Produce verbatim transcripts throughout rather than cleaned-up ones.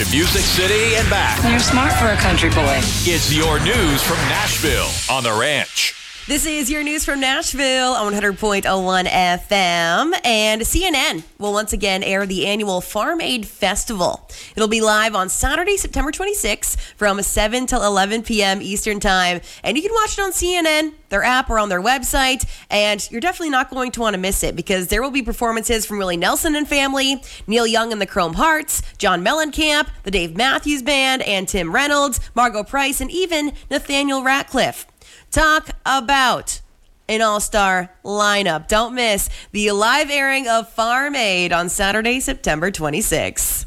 to Music City and back. You're smart for a country boy. It's your news from Nashville on The Ranch. This is your news from Nashville on one hundred point oh one F M. And C N N will once again air the annual Farm Aid Festival. It'll be live on Saturday, September twenty-sixth from seven till eleven p.m. Eastern Time. And you can watch it on C N N, their app, or on their website. And you're definitely not going to want to miss it because there will be performances from Willie Nelson and family, Neil Young and the Chrome Hearts, John Mellencamp, the Dave Matthews Band, and Tim Reynolds, Margot Price, and even Nathaniel Ratcliffe. Talk about an all-star lineup. Don't miss the live airing of Farm Aid on Saturday, September twenty-sixth.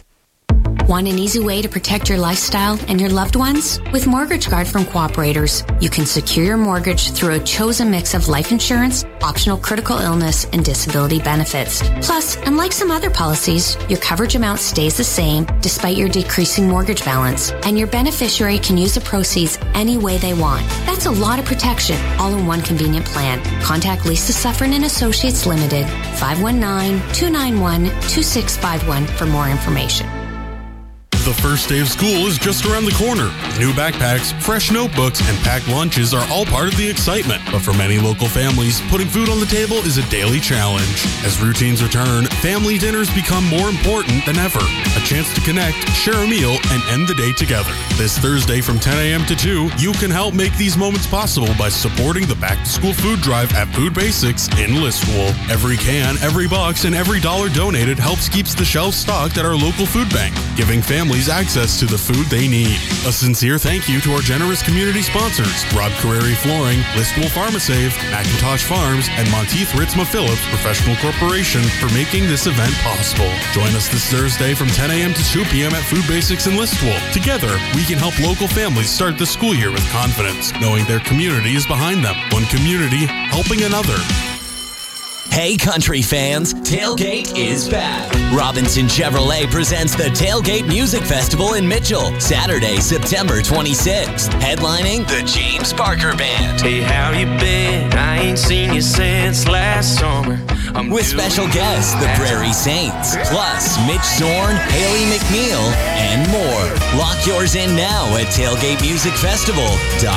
Want an easy way to protect your lifestyle and your loved ones? With Mortgage Guard from Cooperators, you can secure your mortgage through a chosen mix of life insurance, optional critical illness, and disability benefits. Plus, unlike some other policies, your coverage amount stays the same despite your decreasing mortgage balance, and your beneficiary can use the proceeds any way they want. That's a lot of protection, all in one convenient plan. Contact Lisa Suffren and Associates Limited, five one nine, two nine one, two six five one for more information. The first day of school is just around the corner. New backpacks, fresh notebooks, and packed lunches are all part of the excitement. But for many local families, putting food on the table is a daily challenge. As routines return, family dinners become more important than ever. A chance to connect, share a meal, and end the day together. This Thursday from ten a.m. to two, you can help make these moments possible by supporting the back-to-school food drive at Food Basics in Listowel. Every can, every box, and every dollar donated helps keeps the shelves stocked at our local food bank, giving families access to the food they need. A sincere thank you to our generous community sponsors, Rob Carreri Flooring, Listowel Pharmasave, Macintosh Farms, and Monteith Ritzma Phillips Professional Corporation for making this event possible. Join us this Thursday from ten a.m. to two p.m. at Food Basics in Listowel. Together, we can help local families start the school year with confidence, knowing their community is behind them. One community helping another. Hey country fans, Tailgate is back. Robinson Chevrolet presents the Tailgate Music Festival in Mitchell, Saturday, September twenty-sixth. Headlining the James Parker Band. Hey, how you been? I ain't seen you since last summer. I'm with special guests, the Prairie Saints, plus Mitch Zorn, Haley McNeil, and more. Lock yours in now at tailgate music festival dot com.